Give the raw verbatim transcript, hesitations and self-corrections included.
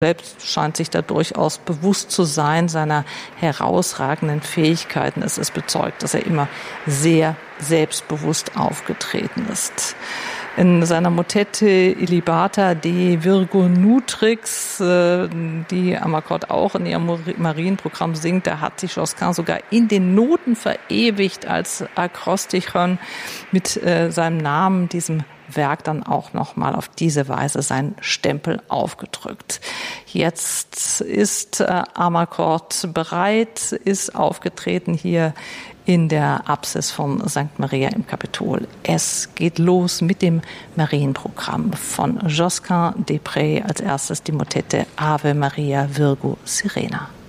selbst scheint sich da durchaus bewusst zu sein seiner herausragenden Fähigkeiten. Es ist bezeugt, dass er immer sehr selbstbewusst aufgetreten ist. In seiner Motette Ilibata de Virgo Nutrix, die Amarcord auch in ihrem Marienprogramm singt, da hat sich Josquin sogar in den Noten verewigt als Akrostichon mit seinem Namen, diesem Werk dann auch nochmal auf diese Weise seinen Stempel aufgedrückt. Jetzt ist äh, Amarcord bereit, ist aufgetreten hier in der Apsis von Sankt Maria im Kapitol. Es geht los mit dem Marienprogramm von Josquin des Prez. Als erstes die Motette Ave Maria Virgo Sirena.